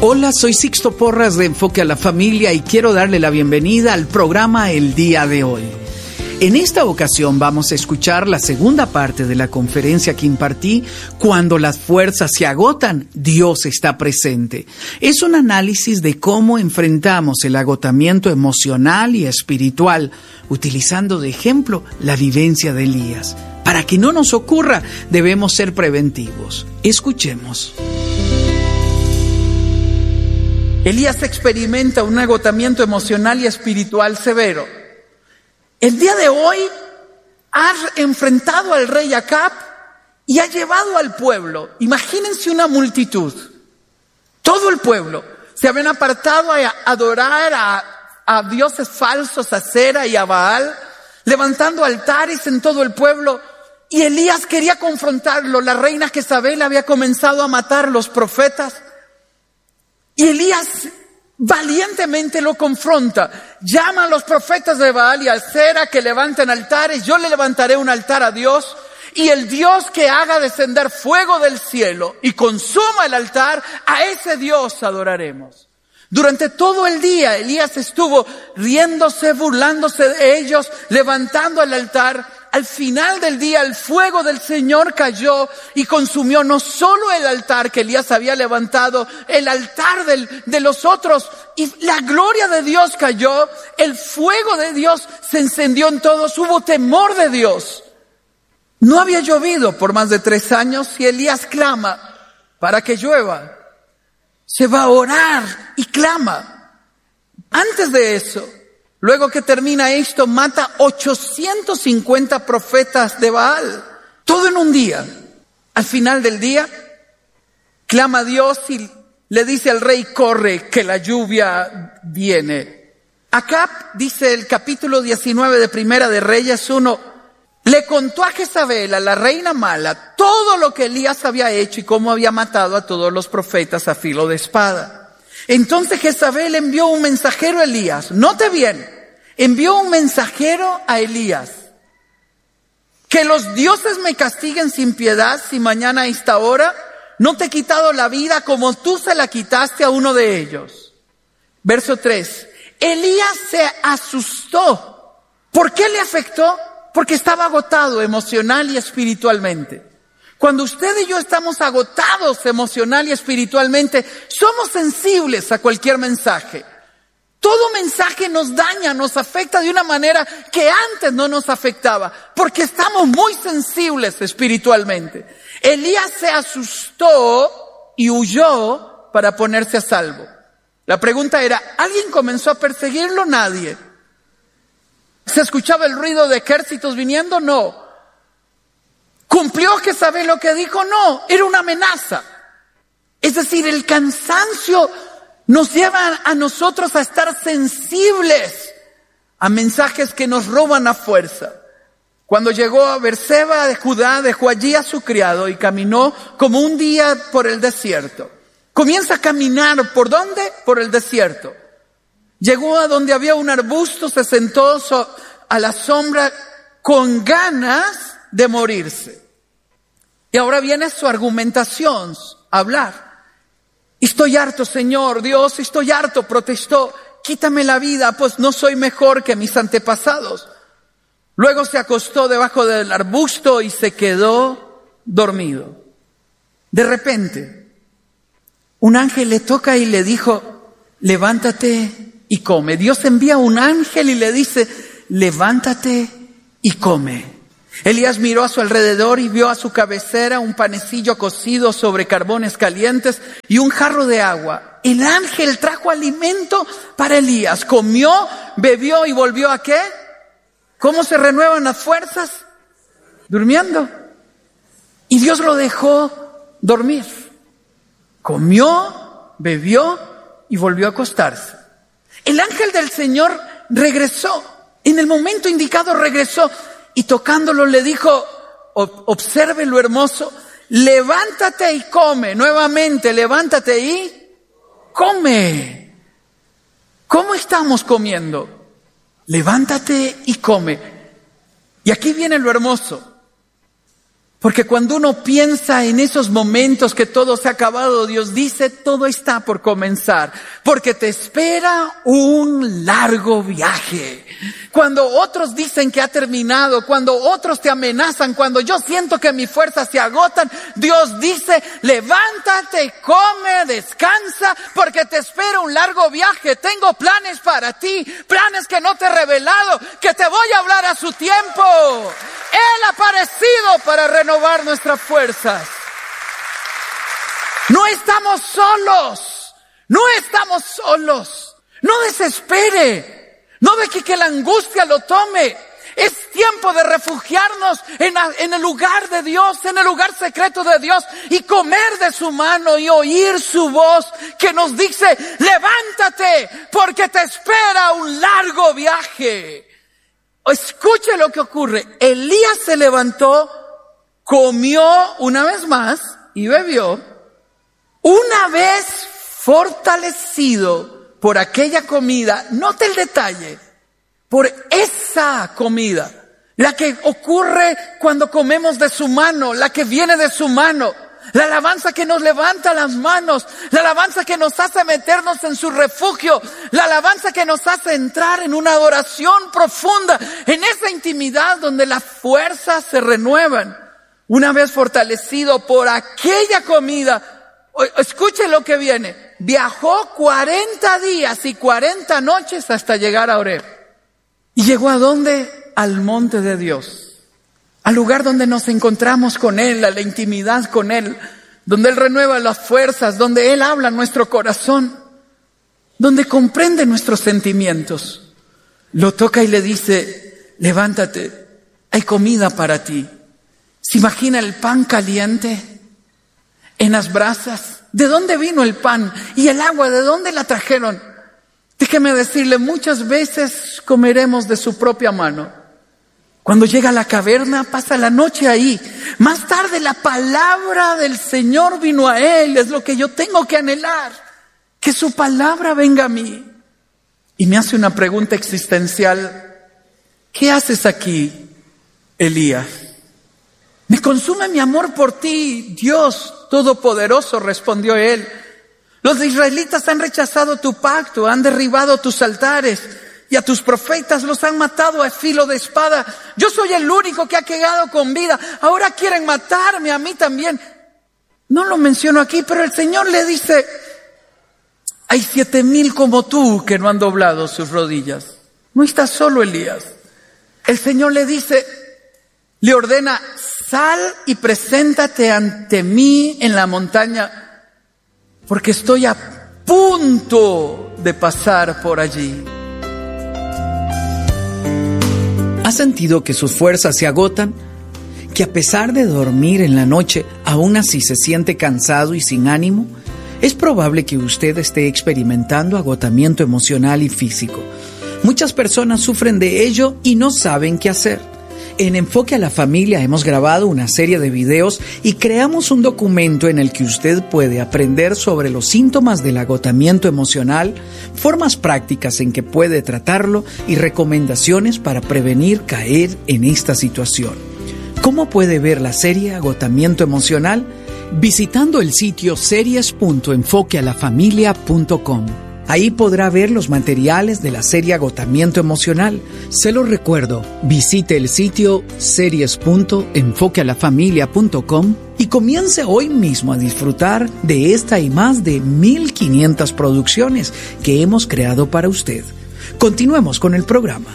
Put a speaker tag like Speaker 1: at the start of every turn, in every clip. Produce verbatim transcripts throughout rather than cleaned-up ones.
Speaker 1: Hola, soy Sixto Porras de Enfoque a la Familia y quiero darle la bienvenida al programa el día de hoy. En esta ocasión vamos a escuchar la segunda parte de la conferencia que impartí, Cuando las fuerzas se agotan, Dios está presente. Es un análisis de cómo enfrentamos el agotamiento emocional y espiritual, utilizando de ejemplo la vivencia de Elías. Para que no nos ocurra, debemos ser preventivos. Escuchemos. Elías experimenta un agotamiento emocional y espiritual severo. El día de hoy ha enfrentado al rey Acab y ha llevado al pueblo. Imagínense una multitud. Todo el pueblo se habían apartado a adorar a, a dioses falsos, a Acera y a Baal, levantando altares en todo el pueblo. Y Elías quería confrontarlo. La reina Jezabel había comenzado a matar los profetas. Y Elías valientemente lo confronta. Llama a los profetas de Baal y a Acera que levanten altares. Yo le levantaré un altar a Dios, y el Dios que haga descender fuego del cielo y consuma el altar, a ese Dios adoraremos. Durante todo el día Elías estuvo riéndose, burlándose de ellos, levantando el altar. Al final del día el fuego del Señor cayó y consumió no solo el altar que Elías había levantado, el altar del, de los otros, y la gloria de Dios cayó, el fuego de Dios se encendió en todos, hubo temor de Dios. No había llovido por más de tres años y Elías clama para que llueva. Se va a orar y clama. Antes de eso, luego que termina esto, mata ochocientos cincuenta profetas de Baal. Todo en un día. Al final del día, clama a Dios y le dice al rey, corre, que la lluvia viene. Acab, dice el capítulo diecinueve de Primera de Reyes uno, le contó a Jezabel, a la reina mala, todo lo que Elías había hecho y cómo había matado a todos los profetas a filo de espada. Entonces Jezabel envió un mensajero a Elías. Note bien, envió un mensajero a Elías. Que los dioses me castiguen sin piedad si mañana a esta hora no te he quitado la vida como tú se la quitaste a uno de ellos. Verso tres. Elías se asustó. ¿Por qué le afectó? Porque estaba agotado emocional y espiritualmente. Cuando usted y yo estamos agotados emocional y espiritualmente, somos sensibles a cualquier mensaje. Todo mensaje nos daña, nos afecta de una manera que antes no nos afectaba, porque estamos muy sensibles espiritualmente. Elías se asustó y huyó para ponerse a salvo. La pregunta era, ¿alguien comenzó a perseguirlo? Nadie. ¿Se escuchaba el ruido de ejércitos viniendo? No. ¿Cumplió Jezabel lo que dijo? No, era una amenaza. Es decir, el cansancio nos lleva a nosotros a estar sensibles a mensajes que nos roban a fuerza. Cuando llegó a Berseba de Judá, dejó allí a su criado y caminó como un día por el desierto. Comienza a caminar, ¿por dónde? Por el desierto. Llegó a donde había un arbusto, se sentó a la sombra con ganas de morirse. Y ahora viene su argumentación, a hablar. Estoy harto, Señor, Dios, estoy harto, protestó. Quítame la vida, pues no soy mejor que mis antepasados. Luego se acostó debajo del arbusto y se quedó dormido. De repente, un ángel le toca y le dijo, levántate y come. Dios envía un ángel y le dice, levántate y come. Elías miró a su alrededor y vio a su cabecera un panecillo cocido sobre carbones calientes y un jarro de agua. El ángel trajo alimento para Elías. Comió, bebió y volvió ¿a qué? ¿Cómo se renuevan las fuerzas? Durmiendo. Y Dios lo dejó dormir. Comió, bebió y volvió a acostarse. El ángel del Señor regresó. En el momento indicado regresó. Y tocándolo le dijo, observe lo hermoso, levántate y come. Nuevamente, levántate y come. ¿Cómo estamos comiendo? Levántate y come. Y aquí viene lo hermoso. Porque cuando uno piensa en esos momentos que todo se ha acabado, Dios dice, todo está por comenzar. Porque te espera un largo viaje. Cuando otros dicen que ha terminado, cuando otros te amenazan, cuando yo siento que mis fuerzas se agotan, Dios dice, levántate, come, descansa, porque te espera un largo viaje. Tengo planes para ti, planes que no te he revelado, que te voy a hablar a su tiempo. Él ha aparecido para renovar nuestras fuerzas. No estamos solos, no estamos solos. No desespere. No deje que la angustia lo tome. Es tiempo de refugiarnos en, en el lugar de Dios, en el lugar secreto de Dios y comer de su mano y oír su voz que nos dice, levántate porque te espera un largo viaje. Escuche lo que ocurre. Elías se levantó, comió una vez más y bebió. Una vez fortalecido por aquella comida, note el detalle, por esa comida, la que ocurre cuando comemos de su mano, la que viene de su mano, la alabanza que nos levanta las manos, la alabanza que nos hace meternos en su refugio, la alabanza que nos hace entrar en una adoración profunda, en esa intimidad donde las fuerzas se renuevan. Una vez fortalecido por aquella comida, escuche lo que viene. Viajó cuarenta días y cuarenta noches hasta llegar a Horeb. ¿Y llegó a dónde? Al monte de Dios. Al lugar donde nos encontramos con Él, a la intimidad con Él. Donde Él renueva las fuerzas, donde Él habla en nuestro corazón. Donde comprende nuestros sentimientos. Lo toca y le dice, levántate, hay comida para ti. ¿Se imagina el pan caliente en las brasas? ¿De dónde vino el pan? ¿Y el agua? ¿De dónde la trajeron? Déjeme decirle, muchas veces comeremos de su propia mano. Cuando llega a la caverna, pasa la noche ahí. Más tarde la palabra del Señor vino a él. Es lo que yo tengo que anhelar. Que su palabra venga a mí. Y me hace una pregunta existencial. ¿Qué haces aquí, Elías? Me consume mi amor por ti, Dios Todopoderoso, respondió él. Los israelitas han rechazado tu pacto, han derribado tus altares y a tus profetas los han matado a filo de espada. Yo soy el único que ha quedado con vida. Ahora quieren matarme a mí también. No lo menciono aquí, pero el Señor le dice, hay siete mil como tú que no han doblado sus rodillas. No estás solo, Elías. El Señor le dice, le ordena, sal y preséntate ante mí en la montaña, porque estoy a punto de pasar por allí.
Speaker 2: ¿Ha sentido que sus fuerzas se agotan? ¿Que a pesar de dormir en la noche, aún así se siente cansado y sin ánimo? Es probable que usted esté experimentando agotamiento emocional y físico. Muchas personas sufren de ello y no saben qué hacer. En Enfoque a la Familia hemos grabado una serie de videos y creamos un documento en el que usted puede aprender sobre los síntomas del agotamiento emocional, formas prácticas en que puede tratarlo y recomendaciones para prevenir caer en esta situación. ¿Cómo puede ver la serie Agotamiento Emocional? Visitando el sitio series punto enfoque a la familia punto com. Ahí podrá ver los materiales de la serie Agotamiento Emocional. Se lo recuerdo, visite el sitio series punto enfoque a la familia punto com y comience hoy mismo a disfrutar de esta y más de mil quinientas producciones que hemos creado para usted. Continuemos con el programa.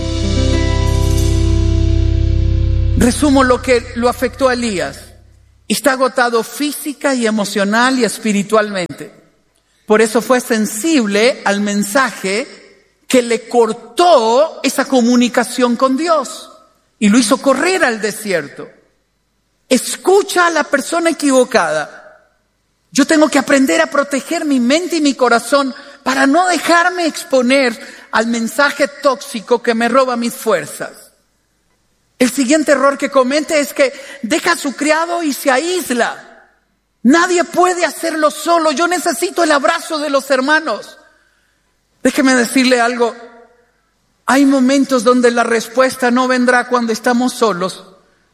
Speaker 1: Resumo lo que lo afectó a Elías. Está agotado física y emocional y espiritualmente. Por eso fue sensible al mensaje que le cortó esa comunicación con Dios y lo hizo correr al desierto. Escucha a la persona equivocada. Yo tengo que aprender a proteger mi mente y mi corazón para no dejarme exponer al mensaje tóxico que me roba mis fuerzas. El siguiente error que comete es que deja a su criado y se aísla. Nadie puede hacerlo solo. Yo necesito el abrazo de los hermanos. Déjeme decirle algo. Hay momentos donde la respuesta no vendrá cuando estamos solos,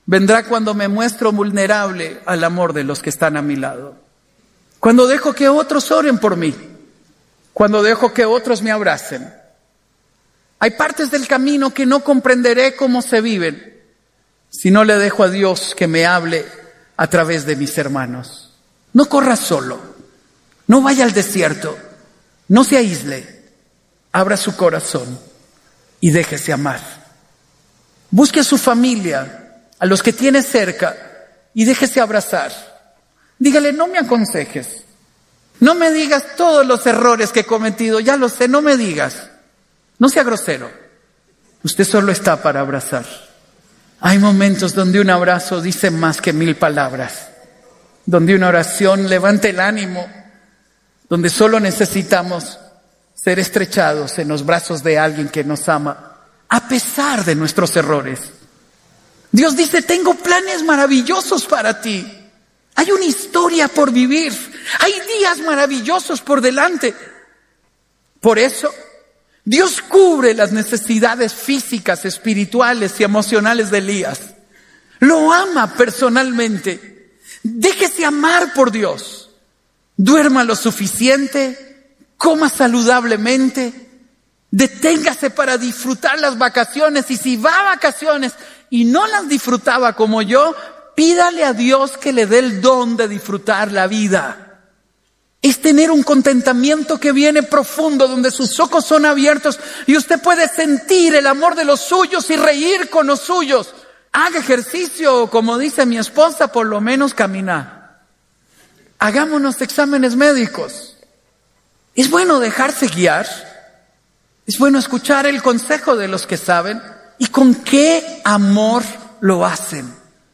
Speaker 1: Vendrá cuando me muestro vulnerable al amor de los que están a mi lado. Cuando dejo que otros oren por mí. Cuando dejo que otros me abracen. Hay partes del camino que no comprenderé cómo se viven si no le dejo a Dios que me hable a través de mis hermanos. No corra solo. No vaya al desierto. No se aísle. Abra su corazón y déjese amar. Busque a su familia, a los que tiene cerca, y déjese abrazar. Dígale, no me aconsejes. No me digas todos los errores que he cometido, ya lo sé, no me digas. No sea grosero. Usted solo está para abrazar. Hay momentos donde un abrazo dice más que mil palabras. Donde una oración levanta el ánimo. Donde solo necesitamos ser estrechados en los brazos de alguien que nos ama, a pesar de nuestros errores. Dios dice, tengo planes maravillosos para ti. Hay una historia por vivir. Hay días maravillosos por delante. Por eso, Dios cubre las necesidades físicas, espirituales y emocionales de Elías. Lo ama personalmente. Déjese amar por Dios. Duerma lo suficiente, coma saludablemente, deténgase para disfrutar las vacaciones, y si va a vacaciones y no las disfrutaba como yo, pídale a Dios que le dé el don de disfrutar la vida. Es tener un contentamiento que viene profundo, donde sus ojos son abiertos y usted puede sentir el amor de los suyos y reír con los suyos. Haga ejercicio, como dice mi esposa, por lo menos caminar. Hagámonos exámenes médicos. Es bueno dejarse guiar. Es bueno escuchar el consejo de los que saben. ¿Y con qué amor lo hacen?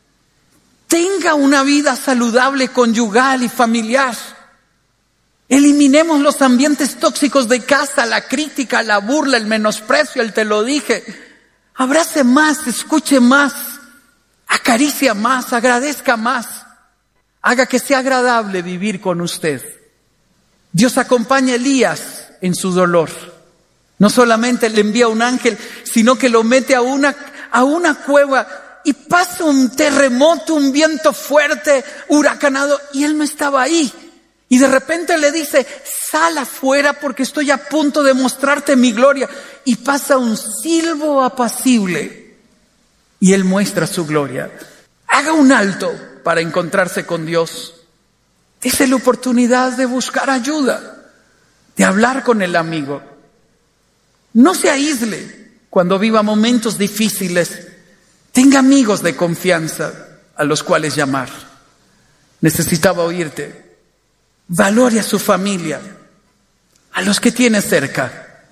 Speaker 1: Tenga una vida saludable, conyugal y familiar. Eliminemos los ambientes tóxicos de casa, la crítica, la burla, el menosprecio, el te lo dije. Abrace más, escuche más, acaricia más, agradezca más. Haga que sea agradable vivir con usted. Dios acompaña a Elías en su dolor. No solamente le envía un ángel, sino que lo mete a una, a una cueva y pasa un terremoto, un viento fuerte, huracanado, y él no estaba ahí. Y de repente le dice, sal afuera porque estoy a punto de mostrarte mi gloria. Y pasa un silbo apacible y él muestra su gloria. Haga un alto para encontrarse con Dios. Dese la oportunidad de buscar ayuda, de hablar con el amigo. No se aísle cuando viva momentos difíciles. Tenga amigos de confianza a los cuales llamar. Necesitaba oírte. Valore a su familia, a los que tiene cerca.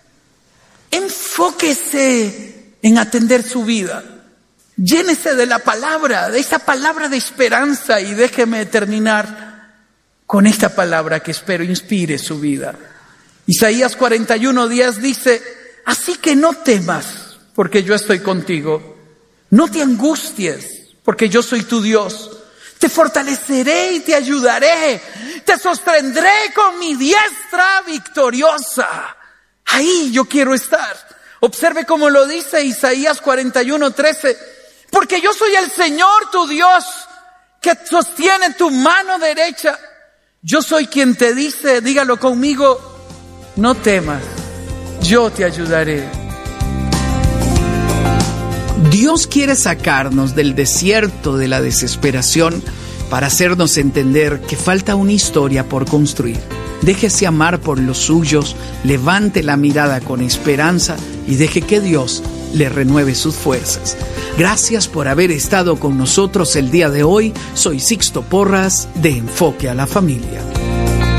Speaker 1: Enfóquese en atender su vida. Llénese de la palabra, de esa palabra de esperanza, y déjeme terminar con esta palabra que espero inspire su vida. Isaías cuarenta y uno diez dice, así que no temas, porque yo estoy contigo. No te angusties, porque yo soy tu Dios. Te fortaleceré y te ayudaré. Te sostendré con mi diestra victoriosa. Ahí yo quiero estar. Observe cómo lo dice Isaías cuarenta y uno trece. Porque yo soy el Señor tu Dios, que sostiene tu mano derecha. Yo soy quien te dice, dígalo conmigo, no temas, yo te ayudaré.
Speaker 2: Dios quiere sacarnos del desierto de la desesperación para hacernos entender que falta una historia por construir. Déjese amar por los suyos, levante la mirada con esperanza y deje que Dios le renueve sus fuerzas. Gracias por haber estado con nosotros el día de hoy. Soy Sixto Porras de Enfoque a la Familia.